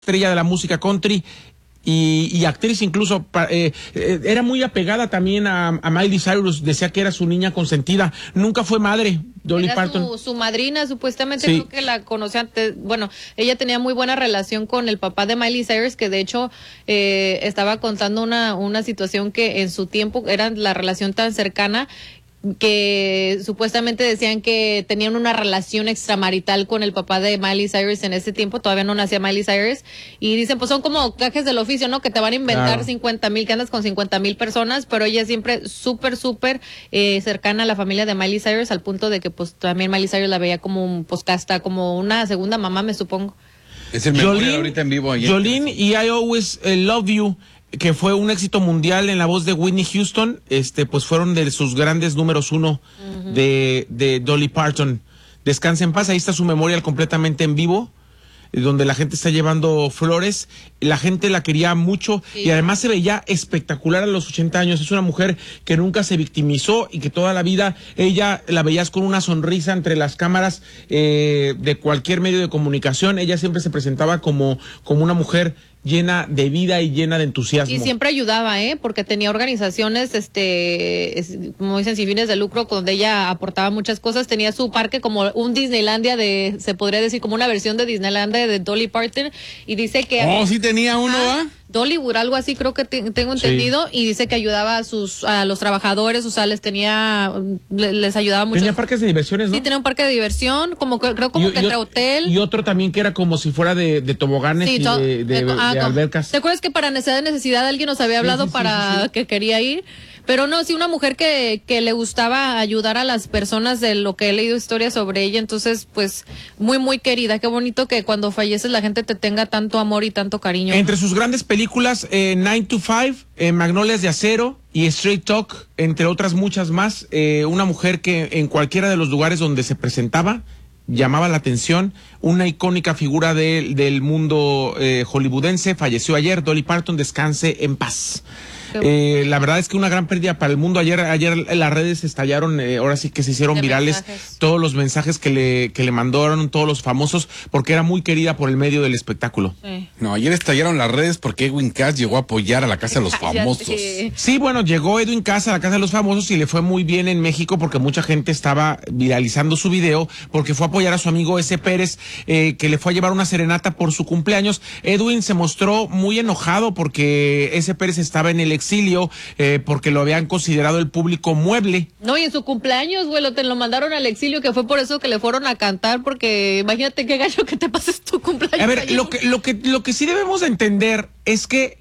estrella de la música country y actriz incluso. Era muy apegada también a Miley Cyrus, decía que era su niña consentida, nunca fue madre. Dolly Parton. Su madrina, supuestamente, sí. Creo que la conocía antes. Bueno, ella tenía muy buena relación con el papá de Miley Cyrus, que de hecho estaba contando una situación que en su tiempo era la relación tan cercana, que supuestamente decían que tenían una relación extramarital con el papá de Miley Cyrus en ese tiempo, todavía no nacía Miley Cyrus, y dicen, pues son como gajes del oficio, ¿no? Que te van a inventar 50,000, que andas con 50,000 personas, pero ella siempre súper cercana a la familia de Miley Cyrus, al punto de que pues también Miley Cyrus la veía como hasta como una segunda mamá, me supongo. Es el mejor ahorita en vivo. Jolene y I Always Love You, que fue un éxito mundial en la voz de Whitney Houston, pues fueron de sus grandes números uno de Dolly Parton. Descansa en paz, ahí está su memorial completamente en vivo, donde la gente está llevando flores, la gente la quería mucho, sí. Y además se veía espectacular a los 80 años, es una mujer que nunca se victimizó y que toda la vida ella la veías con una sonrisa entre las cámaras de cualquier medio de comunicación, ella siempre se presentaba como una mujer llena de vida y llena de entusiasmo. Y siempre ayudaba, porque tenía organizaciones, como dicen, sin fines de lucro, donde ella aportaba muchas cosas. Tenía su parque como un Disneylandia se podría decir como una versión de Disneylandia de Dolly Parton, y dice que... Oh, sí tenía uno, ¿va? Dollywood, algo así creo que tengo entendido, sí. Y dice que ayudaba a los trabajadores, o sea, les ayudaba mucho. Tenía parques de diversiones, ¿no? Sí, tenía un parque de diversión, creo que entre hotel. Y otro también que era como si fuera de toboganes, sí, y de albercas. ¿Te acuerdas que para necesidad alguien nos había hablado que quería ir? Pero no, sí, una mujer que le gustaba ayudar a las personas, de lo que he leído historias sobre ella, entonces, pues, muy, muy querida. Qué bonito que cuando falleces la gente te tenga tanto amor y tanto cariño. Entre sus grandes películas, 9 to 5, Magnolias de Acero y Straight Talk, entre otras muchas más, una mujer que en cualquiera de los lugares donde se presentaba llamaba la atención, una icónica figura del mundo hollywoodense, falleció ayer. Dolly Parton, descanse en paz. La verdad es que una gran pérdida para el mundo. Ayer las redes estallaron, ahora sí que se hicieron virales todos los mensajes que le mandaron todos los famosos, porque era muy querida por el medio del espectáculo. Sí. No, ayer estallaron las redes porque Edwin Cass llegó a apoyar a la Casa de los Famosos. Sí, bueno, llegó Edwin Cass a la Casa de los Famosos y le fue muy bien en México porque mucha gente estaba viralizando su video, porque fue a apoyar a su amigo S. Pérez, que le fue a llevar una serenata por su cumpleaños. Edwin se mostró muy enojado porque S. Pérez estaba en el exilio, porque lo habían considerado el público mueble. No, y en su cumpleaños, güey, te lo mandaron al exilio, que fue por eso que le fueron a cantar, porque imagínate qué gallo que te pases tu cumpleaños. A ver, lo que sí debemos de entender es que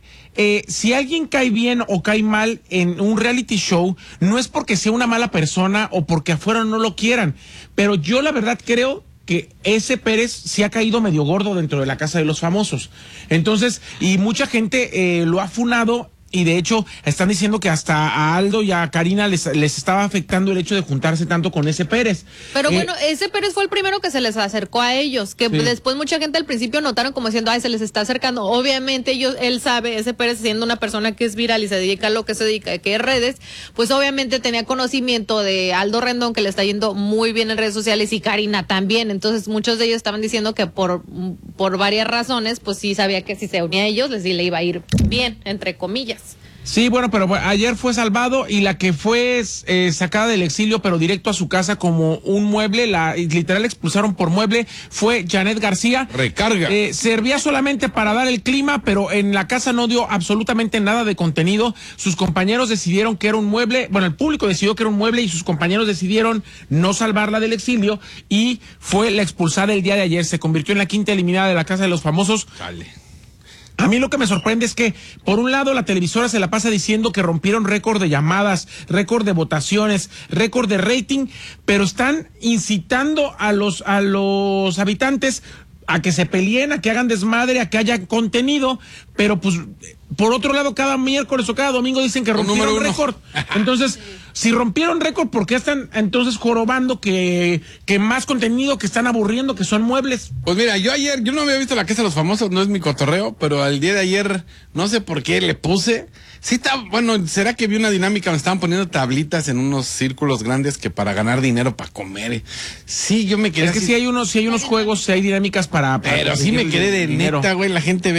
si alguien cae bien o cae mal en un reality show, no es porque sea una mala persona o porque afuera no lo quieran, pero yo la verdad creo que ese Pérez sí ha caído medio gordo dentro de la Casa de los Famosos. Entonces, y mucha gente lo ha funado. Y de hecho, están diciendo que hasta a Aldo y a Karina les estaba afectando el hecho de juntarse tanto con ese Pérez. Pero bueno, ese Pérez fue el primero que se les acercó a ellos, que después mucha gente al principio notaron como diciendo, se les está acercando. Obviamente él sabe, ese Pérez siendo una persona que es viral y se dedica a lo que se dedica, que es redes, pues obviamente tenía conocimiento de Aldo Rendón, que le está yendo muy bien en redes sociales, y Karina también. Entonces muchos de ellos estaban diciendo que por varias razones, pues sí sabía que si se unía a ellos, le iba a ir bien, entre comillas. Sí, bueno, pero ayer fue salvado, y la que fue sacada del exilio, pero directo a su casa como un mueble, literal expulsaron por mueble, fue Janet García. Recarga. Servía solamente para dar el clima, pero en la casa no dio absolutamente nada de contenido. Sus compañeros decidieron que era un mueble, bueno, el público decidió que era un mueble, y sus compañeros decidieron no salvarla del exilio, y fue la expulsada el día de ayer. Se convirtió en la quinta eliminada de la Casa de los Famosos. Dale. A mí lo que me sorprende es que, por un lado, la televisora se la pasa diciendo que rompieron récord de llamadas, récord de votaciones, récord de rating, pero están incitando a los habitantes a que se peleen, a que hagan desmadre, a que haya contenido, pero pues por otro lado, cada miércoles o cada domingo dicen que rompieron número 1. récord. Entonces, si rompieron récord, ¿por qué están entonces jorobando que más contenido, que están aburriendo, que son muebles? Pues mira, yo no había visto La Casa de los Famosos, no es mi cotorreo, pero al día de ayer, no sé por qué le puse. Sí está, bueno, ¿será que vi una dinámica? Me estaban poniendo tablitas en unos círculos grandes que para ganar dinero, para comer. Sí, yo me quedé Es que así, sí hay unos juegos, sí hay dinámicas para pero sí me quedé de dinero. neta, güey, la gente